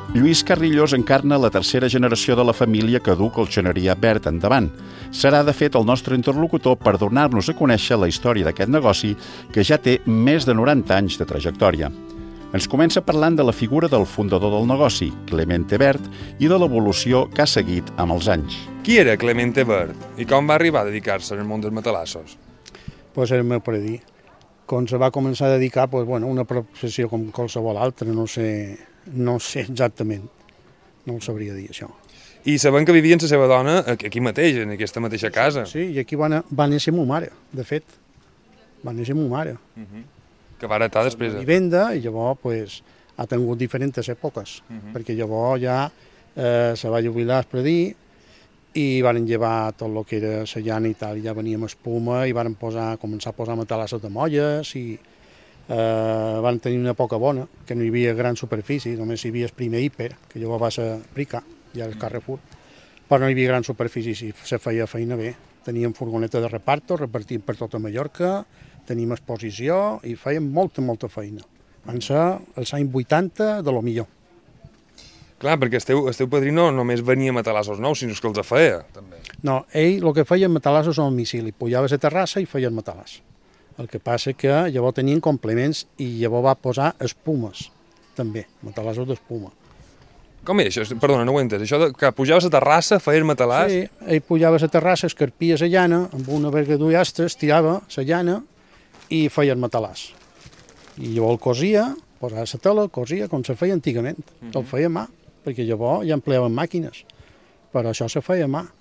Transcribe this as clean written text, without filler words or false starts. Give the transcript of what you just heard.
Lluís Carrillós encarna la tercera generació de la família que du Colxoneria Verd endavant. Serà, de fet, el nostre interlocutor per donar-nos a conèixer la història d'aquest negoci que ja té més de 90 anys de trajectòria. Ens comença parlant de la figura del fundador del negoci, Clemente Verd, i de l'evolució que ha seguit amb els anys. Qui era Clemente Verd i com va arribar a dedicar-se al món dels matalassos? Pues era el meu predí. Quan se va començar a dedicar, una professió com qualsevol altra, no sé exactament, no el sabria dir, això. I sabem que vivia amb la seva dona aquí mateix, en aquesta mateixa casa. Sí, i aquí va néixer ma mare, de fet. Va néixer ma mare. Que va heretar després. La vivenda, i llavors ha tingut diferents èpoques, perquè llavors ja se va jubilar el predí i van llevar tot el que era la llana i tal, i ja venia amb espuma i van començar a posar matalassos de molles i van tenir una època bona, que no hi havia gran superfície, només hi havia el primer hiper, que llavors va ser Prica, ja el Carrefour, però no hi havia gran superfície, si se feia feina bé. Teníem furgoneta de reparto, repartíem per tota Mallorca, teníem exposició i fèiem molta feina. Van ser els anys 80 de lo millor. Clar, perquè el teu padrí no només venia a matalassos nous, sinó que els feia, també. No, ell el que feia matalassos a domicili, pujava a la terrassa i feia matalassos. El que passa que llavors tenien complements i llavors va posar espumes, també, matalassos d'espuma. Com era això? Perdona, no ho he entès. Això que pujava a la terrassa, feia el matalàs? Sí, ell pujava a la terrassa, escarpia la llana, amb una vergadura astra, estirava la llana i feia el matalàs. I llavors el cosia, posava la tela, cosia com se feia antigament. El feia a mà, perquè llavors ja empleaven màquines, però això se feia a mà.